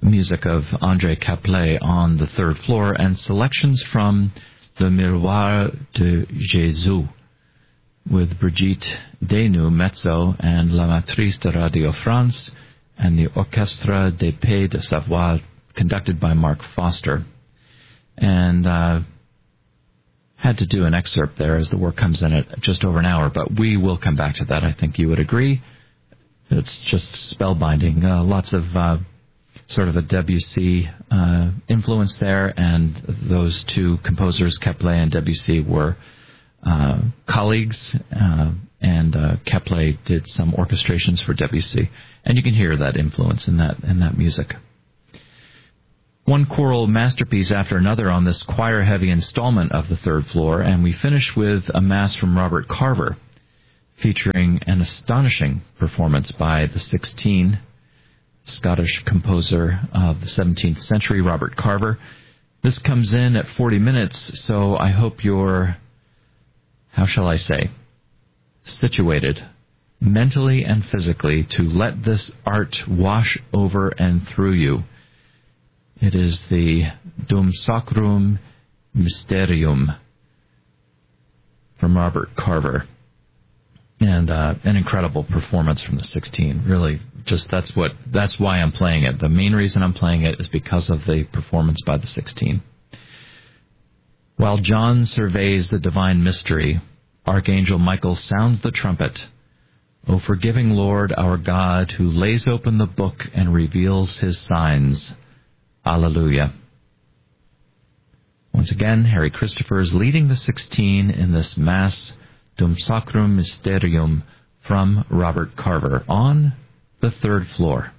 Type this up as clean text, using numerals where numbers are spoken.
music of André Caplet on the third floor, and selections from Le Miroir de Jésus with Brigitte Desnoux, mezzo, and La Matrice de Radio France, and the Orchestre des Pays de Savoie, conducted by Mark Foster. And had to do an excerpt there as the work comes in at just over an hour, but we will come back to that. I think you would agree. It's just spellbinding. Lots of sort of a Debussy influence there, and those two composers, Caplet and Debussy, were colleagues, and Caplet did some orchestrations for Debussy, and you can hear that influence in that music. One choral masterpiece after another on this choir-heavy installment of the third floor, and we finish with a mass from Robert Carver, featuring an astonishing performance by the 16, Scottish composer of the 17th century, Robert Carver. This comes in at 40 minutes, so I hope you're, how shall I say, situated mentally and physically to let this art wash over and through you. It is the Dum Sacrum Mysterium from Robert Carver. And an incredible performance from the 16. Really, just that's why I'm playing it. The main reason I'm playing it is because of the performance by the 16. While John surveys the divine mystery, Archangel Michael sounds the trumpet. O forgiving Lord, our God, who lays open the book and reveals his signs. Alleluia. Once again, Harry Christopher is leading the 16 in this Mass Dum Sacrum Mysterium from Robert Carver on the third floor.